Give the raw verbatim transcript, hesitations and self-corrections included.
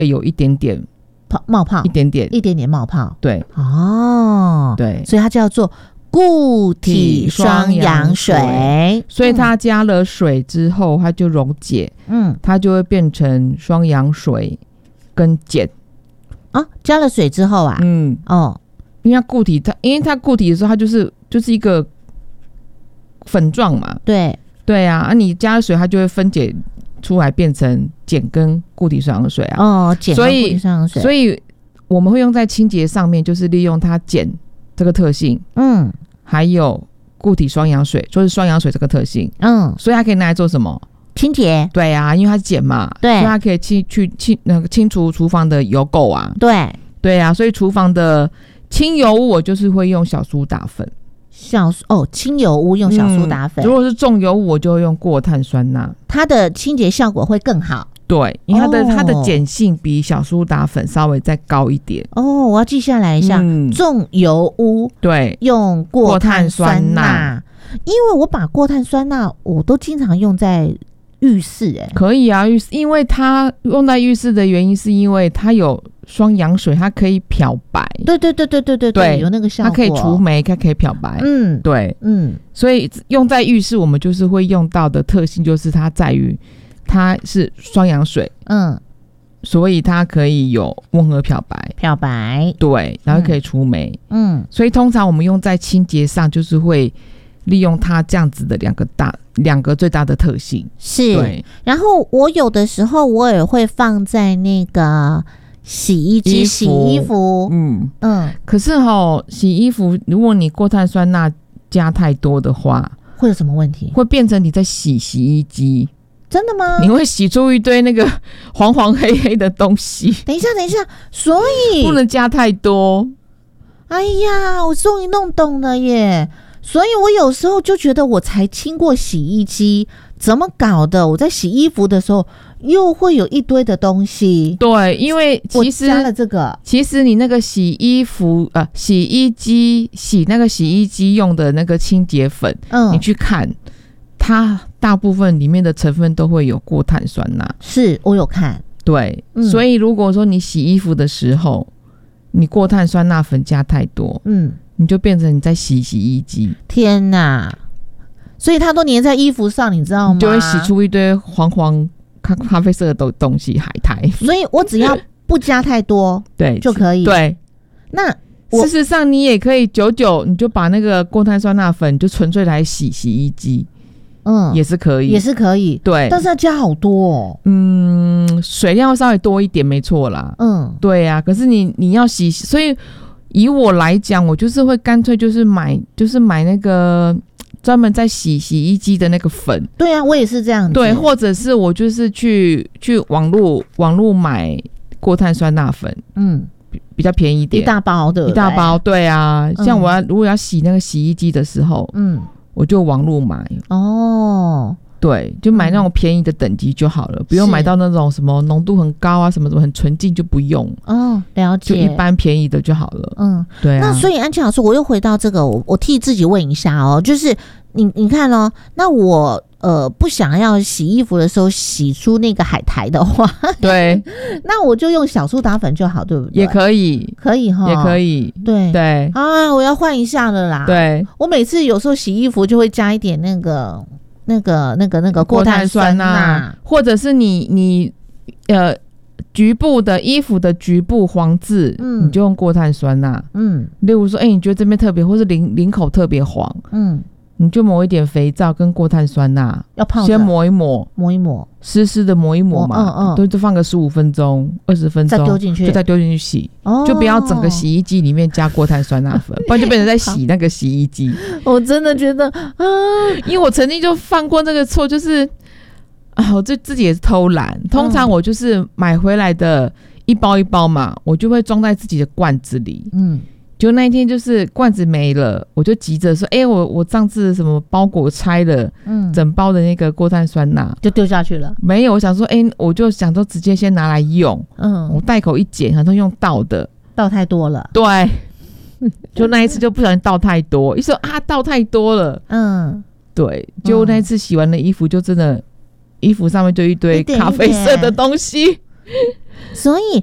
有一点点泡冒泡， 一点点一点点冒泡。 对哦， 对， 所以它叫做固体双氧水， 所以它加了水之后，它就溶解， 嗯， 它就会变成双氧水跟碱。 啊，加了水之后啊， 嗯， 哦， 因为它固体，它因为它固体的时候，它就是就是一个粉状嘛， 对对啊，啊你加了水，它就会分解出来变成碱跟固体双氧水啊。 哦，碱跟固体双氧水， 所以所以我们会用在清洁上面，就是利用它碱这个特性， 嗯， 还有固体双氧水，就是双氧水这个特性， 嗯， 所以它可以拿来做什么？ 清洁， 对啊，因为它是碱嘛， 对， 所以它可以清去清那个清除厨房的油垢啊。 对对啊，所以厨房的清油污我就是会用小苏打粉。 小哦，清油污用小苏打粉、 嗯，如果是重油污我就会用过碳酸钠， 它的清洁效果会更好。 对，因为它的、 哦、 它的碱性比小苏打粉稍微再高一点。 哦，我要记下来一下，嗯、重油污对用过碳酸钠，因为我把过碳酸钠我都经常用在浴室、欸， 可以啊，浴室，因为它用在浴室的原因是因为它有双氧水，它可以漂白。 对对对对对对对，有那个效果， 它可以除霉，它可以漂白。嗯，对，嗯，所以用在浴室，我们就是会用到的特性就是它在于它是双氧水，嗯，所以它可以有温和漂白， 漂白， 对，然后可以除霉， 嗯， 所以通常我们用在清洁上，就是会利用它这样子的两个大两个最大的特性。 是，对。然后我有的时候我也会放在那个洗衣机洗衣服，嗯嗯。可是齁，洗衣服如果你过碳酸钠加太多的话，会有什么问题？会变成你在洗洗衣机。真的吗？你会洗出一堆那个黄黄黑黑的东西。等一下，等一下，所以不能加太多。哎呀，我终于弄懂了耶！所以我有时候就觉得我才清过洗衣机，怎么搞的？我在洗衣服的时候又会有一堆的东西。对，因为其实我加了这个，其实你那个洗衣服呃，洗衣机洗那个洗衣机用的那个清洁粉，嗯，你去看，它大部分里面的成分都会有过碳酸钠。是我有看，对，嗯，所以如果说你洗衣服的时候，你过碳酸钠粉加太多，嗯。你就变成你在洗洗衣机，天哪！所以它都粘在衣服上，你知道吗？你就会洗出一堆黄黄咖咖啡色的东西，海苔。所以我只要不加太多，对就可以。对，那事实上你也可以久久，你就把那个过碳酸钠粉就纯粹来洗洗衣机，嗯，也是可以，也是可以。对，但是要加好多哦。嗯，水量要稍微多一点，没错啦。嗯，对啊。可是你你要洗，所以。以我来讲，我就是会干脆就是买，就是买那个专门在洗洗衣机的那个粉。对啊，我也是这样子。对，或者是我就是去去网络网络买过碳酸钠粉，嗯，比, 比较便宜一点，一大包的，一大包。对啊，嗯、像我要如果要洗那个洗衣机的时候，嗯，我就网络买。哦。对，就买那种便宜的等级就好了，嗯、不用买到那种什么浓度很高啊，什么什么很纯净就不用。哦，了解，就一般便宜的就好了。嗯，对啊。那所以安琪老师，我又回到这个，我我替自己问一下哦，就是你你看哦，那我呃不想要洗衣服的时候洗出那个海苔的话，对，那我就用小苏打粉就好，对不对？也可以，可以哈，也可以。对对啊，我要换一下了啦。对，我每次有时候洗衣服就会加一点那个。那个、那个、那个过碳酸钠，或者是你你呃局部的衣服的局部黄渍，嗯，你就用过碳酸钠，嗯，例如说，哎、欸，你觉得这边特别，或是领领口特别黄，嗯，你就抹一点肥皂跟过碳酸钠，要泡，先抹一抹，抹一抹，湿湿的抹一抹嘛，嗯嗯，都就放个十五分钟、二十分钟，再丢进去，就再丢进去洗，哦，就不要整个洗衣机里面加过碳酸钠粉，不然就变成在洗那个洗衣机。我真的觉得啊，因为我曾经就犯过这个错，就是啊，我这自己也是偷懒，通常我就是买回来的一包一包嘛，我就会装在自己的罐子里，嗯。就那一天就是罐子没了，我就急着说，哎、欸，我我上次什么包裹拆了，嗯，整包的那个过碳酸钠就丢下去了。没有，我想说，哎、欸，我就想说直接先拿来用，嗯，我袋口一剪，想说用倒的，倒太多了，对，就那一次就不小心倒太多，一说啊倒太多了，嗯，对，就那一次洗完的衣服就真的衣服上面就一堆咖啡色的东西。 所以